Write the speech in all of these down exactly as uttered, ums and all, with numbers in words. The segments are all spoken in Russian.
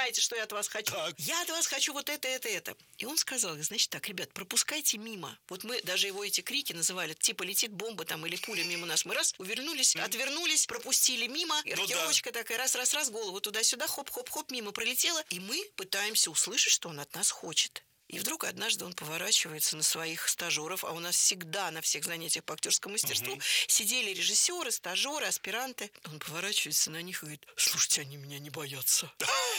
знаете, что я от вас хочу. Так. Я от вас хочу вот это, это, это. И он сказал, значит так, ребят, пропускайте мимо. Вот мы даже его эти крики называли, типа летит бомба там или пуля мимо нас. Мы раз, увернулись, mm. отвернулись, пропустили мимо. Ну, рокировочка да. такая, раз-раз-раз, голову туда-сюда, хоп-хоп-хоп, мимо пролетела. И мы пытаемся услышать, что он от нас хочет. И вдруг однажды он поворачивается на своих стажеров, а у нас всегда на всех занятиях по актерскому мастерству угу. сидели режиссеры, стажеры, аспиранты. Он поворачивается на них и говорит: слушайте, они меня не боятся.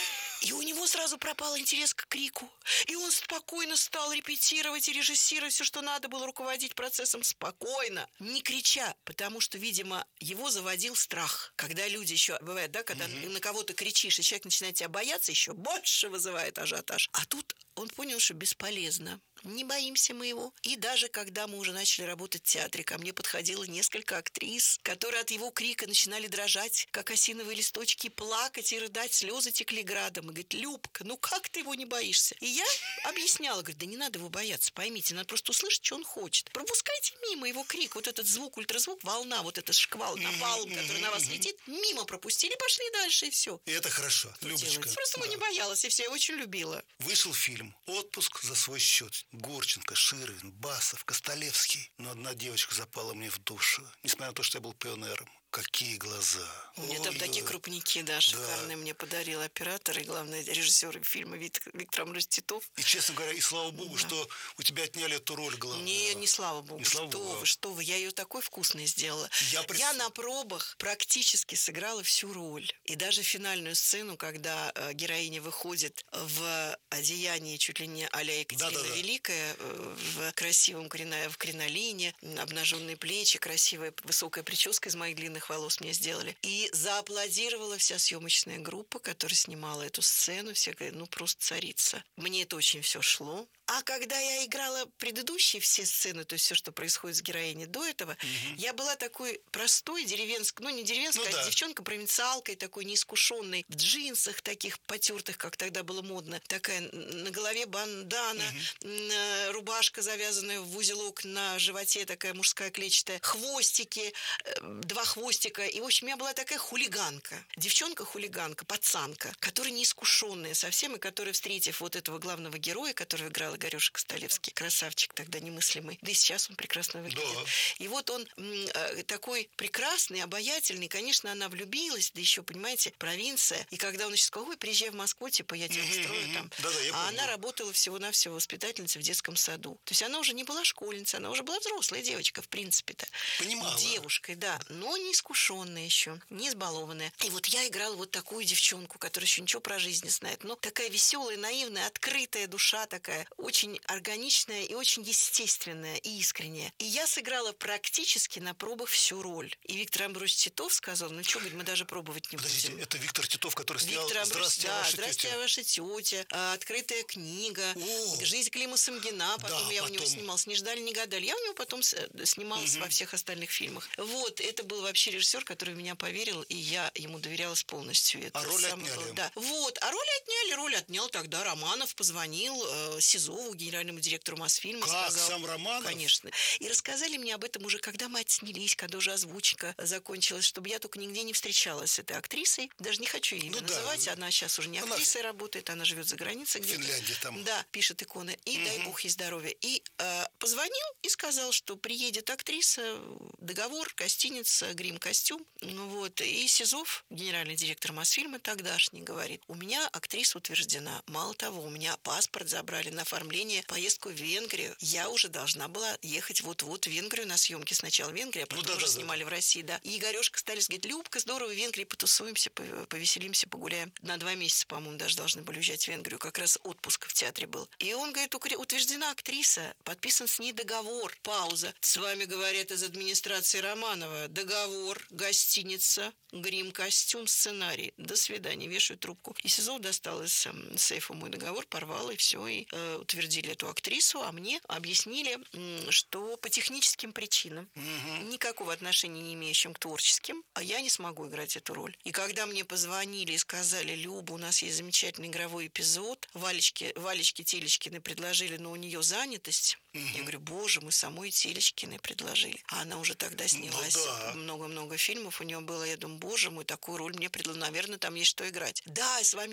И у него сразу пропал интерес к крику. И он спокойно стал репетировать и режиссировать все, что надо было, руководить процессом спокойно, не крича, потому что, видимо, его заводил страх. Когда люди еще, бывает, да, когда mm-hmm. на кого-то кричишь, и человек начинает тебя бояться, еще больше вызывает ажиотаж. А тут он понял, что бесполезно. Не боимся мы его. И даже когда мы уже начали работать в театре, ко мне подходило несколько актрис, которые от его крика начинали дрожать, как осиновые листочки, плакать и рыдать, слезы текли градом. И говорит: Любка, ну как ты его не боишься? И я объясняла, говорит: да не надо его бояться, поймите, надо просто услышать, что он хочет. Пропускайте мимо его крик, вот этот звук, ультразвук, волна, вот этот шквал напалм, mm-hmm, который mm-hmm. на вас летит, мимо пропустили, пошли дальше, и все. И это хорошо, Любочка. Просто да. его не боялась, и все его очень любила. Вышел фильм «Отпуск за свой счет». Гурченко, Ширвин, Басов, Костолевский. Но одна девочка запала мне в душу, несмотря на то, что я был пионером. Какие глаза! Мне там такие крупники, да, шикарные, да. Мне подарил оператор и, главный режиссер фильма Виктор Амбросич Титов. И, честно говоря, и слава богу, да. что у тебя отняли эту роль главную. Не, не слава богу, не слава что богу. вы, что вы, я ее такой вкусной сделала. Я, пред... я на пробах практически сыграла всю роль. И даже финальную сцену, когда э, героиня выходит в одеянии чуть ли не а-ля Екатерина да, да, да. Великая, э, в красивом крина... в кринолине, обнаженные плечи, красивая высокая прическа из моих длинных волос мне сделали. И зааплодировала вся съемочная группа, которая снимала эту сцену. Все говорят: ну, просто царица. Мне это очень все шло. А когда я играла предыдущие все сцены, то есть все, что происходит с героиней до этого, угу. я была такой простой деревенской, ну не деревенская, ну, а да. девчонка-провинциалкой, такой неискушенной, в джинсах таких потертых, как тогда было модно, такая на голове бандана, угу. рубашка завязанная в узелок на животе, такая мужская клетчатая, хвостики, два хвостика. И, в общем, я была такая хулиганка. Девчонка-хулиганка, пацанка, которая неискушенная совсем, и которая, встретив вот этого главного героя, которого играла Игорёша Костолевский, красавчик тогда немыслимый, да и сейчас он прекрасно выглядит. Да. И вот он м, такой прекрасный, обаятельный, конечно, она влюбилась, да еще, понимаете, провинция. И когда он еще сказал: ой, приезжай в Москву, типа, я тебя устрою там. Да-да, я а помню. Она работала всего-навсего воспитательницей в детском саду. То есть она уже не была школьницей, она уже была взрослая девочка, в принципе-то. Понимала. Девушкой, да, но не искушенная еще, не избалованная. И вот я играла вот такую девчонку, которая еще ничего про жизнь не знает, но такая веселая, наивная, открытая душа такая, очень органичная и очень естественная и искренняя. И я сыграла практически на пробах всю роль. И Виктор Амбросич Титов сказал: ну что, говорит, мы даже пробовать не Подождите, будем. Это Виктор Титов, который снял Виктор Амбросич, «Здравствуйте, да, ваша «Здравствуйте, тетя». ваша тетя», «Открытая книга», О, «Жизнь Клима Самгина», потом да, я потом... у него снималась, «Не ждали, не гадали». Я у него потом снималась угу. во всех остальных фильмах. Вот, это был вообще режиссер, который в меня поверил, и я ему доверялась полностью. Это а роль самое... отняли? Да. Вот, а роль отняли, роль отнял тогда Романов, позвонил э, Сизову, генеральному директору Мосфильма. Как, сказал, сам Романов? Конечно. И рассказали мне об этом уже, когда мы отснялись, когда уже озвучка закончилась, чтобы я только нигде не встречалась с этой актрисой. Даже не хочу ее имя ну, называть, да. Она сейчас уже не актрисой она... работает, она живет за границей где-то. В Финляндии там. Да, пишет иконы. И угу. дай бог ей здоровья. И э, позвонил и сказал, что приедет актриса, договор, гостиница, грим-костюм. Вот. И Сизов, генеральный директор Мосфильма тогдашний, говорит: у меня актриса утверждена. Мало того, у меня паспорт забрали на оформление, поездку в Венгрию. Я уже должна была ехать вот-вот в Венгрию на съемки. Сначала в Венгрии, а потом ну, да, уже да, снимали да. в России. Да. И Игорёшка Сталис говорит: Любка, здорово, в Венгрии потусуемся, повеселимся, погуляем. На два месяца, по-моему, даже должны были уезжать в Венгрию. Как раз отпуск в театре был. И он говорит: утверждена актриса, подписан с ней договор. Пауза. С вами говорят из администрации Романова. Договор, гостиница, грим, костюм, сценарий. До свидания. Вешаю трубку. И Сизов достал из э, сейфа мой договор, порвал, и все. И э, утвердили эту актрису, а мне объяснили, э, что по техническим причинам, угу. никакого отношения не имеющим к творческим, а я не смогу играть эту роль. И когда мне позвонили и сказали: Люба, у нас есть замечательный игровой эпизод, Валечке, Валечке Телечкиной предложили, но у нее занятость. Угу. Я говорю: боже, мы самой Телечкиной предложили. А она уже тогда снялась. Ну, да. Много-много фильмов у нее было. Я думаю: боже мой, такую роль мне предложили. Наверное, там есть что играть. Да, с вами